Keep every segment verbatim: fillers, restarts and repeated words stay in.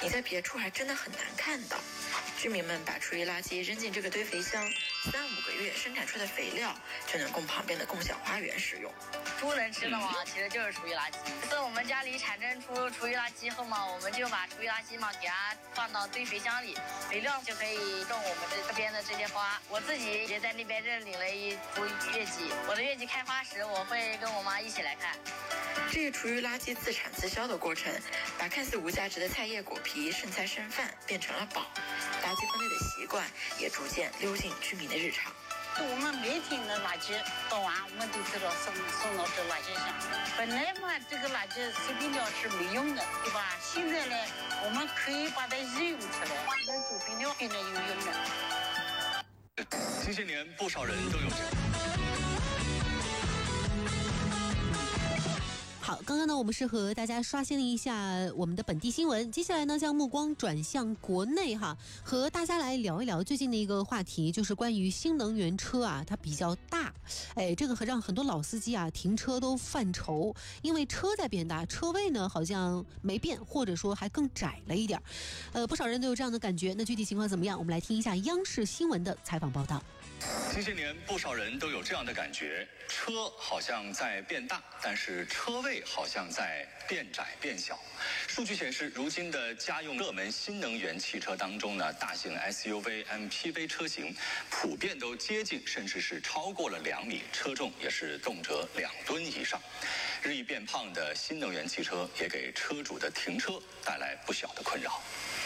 你在别处还真的很难看到。居民们把厨余垃圾扔进这个堆肥箱，三五个月生产出的肥料就能供旁边的共享花园使用。 猪能吃的嘛，其实就是厨余垃圾。在我们家里产生出厨余垃圾后嘛，我们就把厨余垃圾嘛给它放到堆肥箱里，肥料就可以种我们这边的这些花。我自己也在那边认领了一株月季，我的月季开花时，我会跟我妈一起来看。 这个厨余垃圾自产自销的过程，把看似无价值的菜叶果皮、剩菜剩饭变成了宝。垃圾分类的习惯也逐渐溜进居民的日常。 我们每天的垃圾倒完，我们都知道送送到这垃圾箱。本来嘛，这个垃圾随便掉是没用的，对吧？现在呢，我们可以把它利用出来，跟做肥料变得有用的。 近些年，不少人都有这。 好，刚刚呢，我们是和大家刷新了一下我们的本地新闻，接下来呢，将目光转向国内哈，和大家来聊一聊最近的一个话题，就是关于新能源车啊，它比较大，哎，这个让很多老司机啊停车都犯愁，因为车在变大，车位呢好像没变，或者说还更窄了一点，呃，不少人都有这样的感觉。那具体情况怎么样？我们来听一下央视新闻的采访报道。 近些年，不少人都有这样的感觉：车好像在变大，但是车位好像在变窄变小。数据显示，如今的家用热门新能源汽车当中呢，大型 S U V、M P V 车型普遍都接近，甚至是超过了两米，车重也是动辄两吨以上。日益变胖的新能源汽车也给车主的停车带来不小的困扰。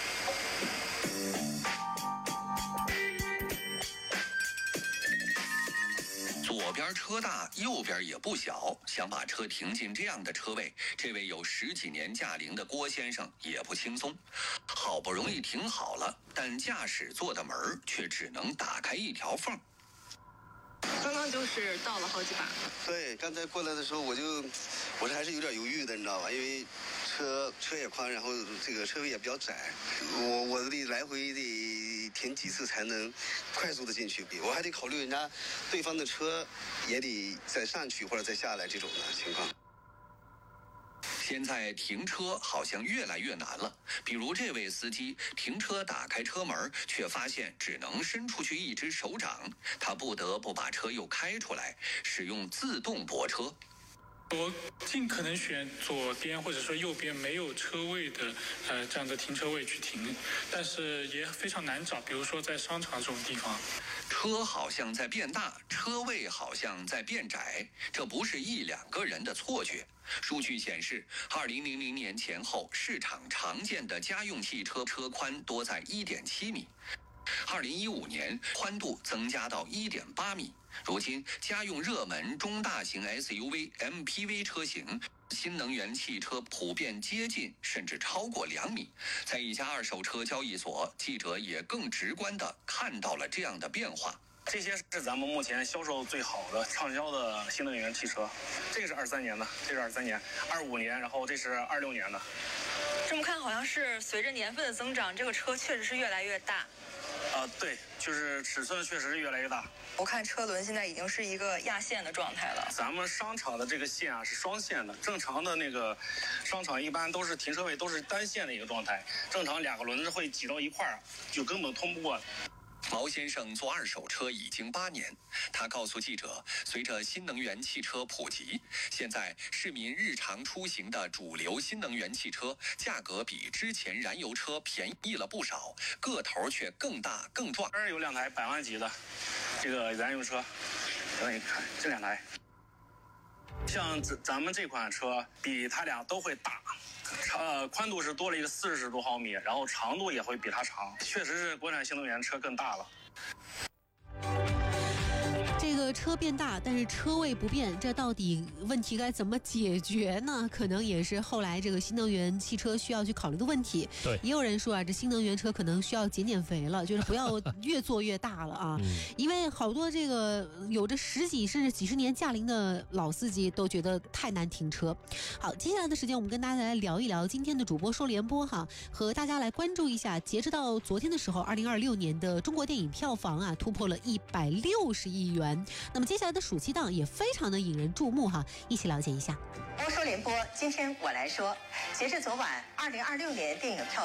左边车大，右边也不小，想把车停进这样的车位，这位有十几年驾龄的郭先生也不轻松。好不容易停好了，但驾驶座的门却只能打开一条缝。 刚刚就是倒了好几把。 对，刚才过来的时候我就，我是还是有点犹豫的，你知道吧？因为车车也宽，然后这个车位也比较窄，我我得来回得停几次才能快速的进去，我还得考虑人家对方的车也得再上去或者再下来这种的情况。 现在停车好像越来越难了，比如这位司机停车打开车门，却发现只能伸出去一只手掌，他不得不把车又开出来，使用自动泊车。 我尽可能选左边或者说右边没有车位的呃这样的停车位去停，但是也非常难找，比如说在商场这种地方。 车好像在变大，车位好像在变窄，这不是一两个人的错觉。数据显示，二零零零年前后，市场常见的家用汽车车宽多在 一点七米。二零一五年，宽度增加到 一点八米。如今，家用热门中大型 S U V、M P V 车型，新能源汽车普遍接近甚至超过两米。在一家二手车交易所，记者也更直观地看到了这样的变化。 这些是咱们目前销售最好的、畅销的新能源汽车。这个是二三年的，这是二三年、二五年，然后这是二六年的。 这么看，好像是随着年份的增长，这个车确实是越来越大。 啊、呃，对，就是尺寸确实是越来越大。 我看车轮现在已经是一个压线的状态了。 咱们商场的这个线啊是双线的，正常的那个商场一般都是停车位都是单线的一个状态，正常两个轮子会挤到一块儿，就根本通不过。 毛先生做二手车已经八年，他告诉记者，随着新能源汽车普及，现在市民日常出行的主流新能源汽车价格比之前燃油车便宜了不少，个头却更大更壮。 这儿有两台百万级的这个燃油车，让你看这两台，像咱们这款车比它俩都会大。呃，宽度是多了一个四十多毫米，然后长度也会比它长，确实是国产新能源车更大了。 这个车变大，但是车位不变，这到底问题该怎么解决呢？可能也是后来这个新能源汽车需要去考虑的问题。 对， 也有人说啊，这新能源车可能需要减减肥了，就是不要越做越大了啊。嗯、因为好多这个有着十几甚至几十年驾龄的老司机都觉得太难停车。好，接下来的时间我们跟大家来聊一聊今天的主播说联播哈，和大家来关注一下，截止到昨天的时候，二零二六年的中国电影票房啊突破了一百六十亿元。那么接下来的暑期档也非常的引人注目哈，一起了解一下。 播说联播，今天我来说，截至昨晚，二零二六年电影票